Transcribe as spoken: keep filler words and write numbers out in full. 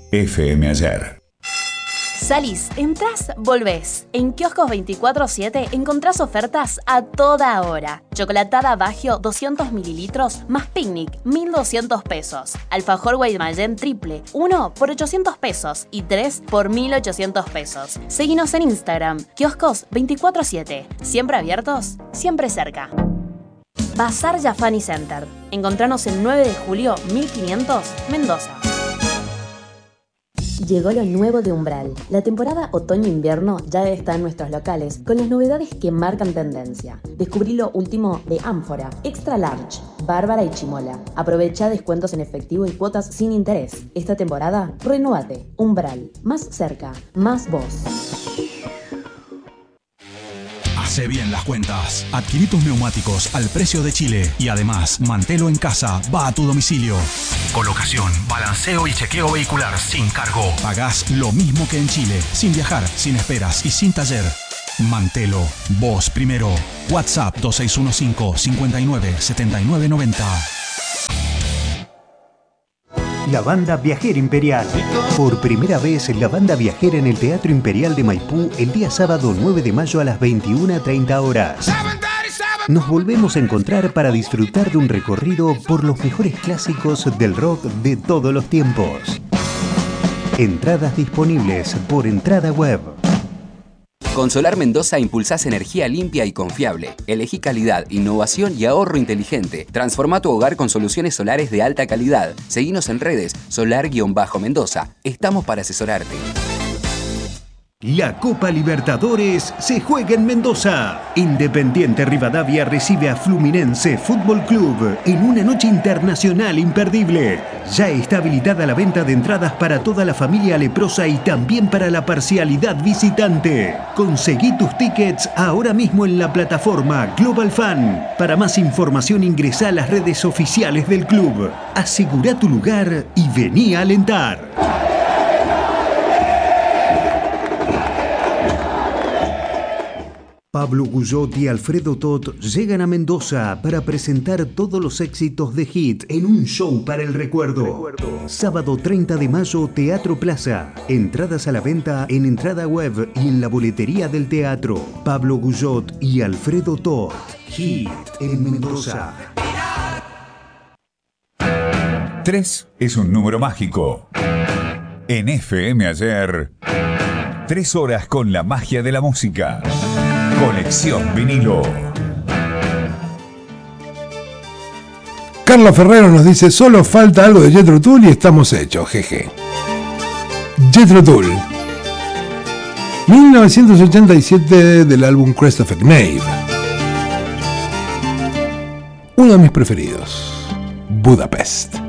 F M Ayer. Salís, entras, volvés. En Kioscos veinticuatro siete encontrás ofertas a toda hora. Chocolatada Baggio doscientos mililitros más Picnic mil doscientos pesos. Alfajor Guaymallén triple, uno por ochocientos pesos y tres por mil ochocientos pesos. Seguinos en Instagram, Kioscos veinticuatro siete. Siempre abiertos, siempre cerca. Bazar Jafani Center. Encontranos el nueve de julio mil quinientos, Mendoza. Llegó lo nuevo de Umbral. La temporada otoño-invierno ya está en nuestros locales con las novedades que marcan tendencia. Descubrí lo último de Ánfora, Extra Large, Bárbara y Chimola. Aprovecha descuentos en efectivo y cuotas sin interés. Esta temporada, renovate. Umbral. Más cerca, más vos. Hace bien las cuentas. Adquirí tus neumáticos al precio de Chile y además mantelo en casa, va a tu domicilio. Colocación, balanceo y chequeo vehicular sin cargo. Pagás lo mismo que en Chile, sin viajar, sin esperas y sin taller. Mantelo, vos primero. WhatsApp dos seis uno cinco, cinco nueve, siete nueve nueve cero. La Banda Viajera Imperial. Por primera vez, la Banda Viajera en el Teatro Imperial de Maipú el día sábado nueve de mayo a las veintiuna treinta horas. Nos volvemos a encontrar para disfrutar de un recorrido por los mejores clásicos del rock de todos los tiempos. Entradas disponibles por entrada web. Con Solar Mendoza impulsás energía limpia y confiable. Elegí calidad, innovación y ahorro inteligente. Transforma tu hogar con soluciones solares de alta calidad. Seguinos en redes, solar-mendoza. Estamos para asesorarte. La Copa Libertadores se juega en Mendoza. Independiente Rivadavia recibe a Fluminense Fútbol Club en una noche internacional imperdible. Ya está habilitada la venta de entradas para toda la familia leprosa y también para la parcialidad visitante. Conseguí tus tickets ahora mismo en la plataforma Global Fan. Para más información ingresá a las redes oficiales del club. Asegura tu lugar y vení a alentar. Pablo Guyot y Alfredo Tot llegan a Mendoza para presentar todos los éxitos de Hit en un show para el recuerdo. recuerdo. Sábado treinta de mayo, Teatro Plaza. Entradas a la venta en entrada web y en la boletería del teatro. Pablo Guyot y Alfredo Tot. Hit en Mendoza. Tres es un número mágico. En F M Ayer, tres horas con la magia de la música. Conexión vinilo. Carla Ferrero nos dice: solo falta algo de Jethro Tull y estamos hechos, jeje. Jethro Tull, mil novecientos ochenta y siete, del álbum Crest of Knave. Uno de mis preferidos, Budapest.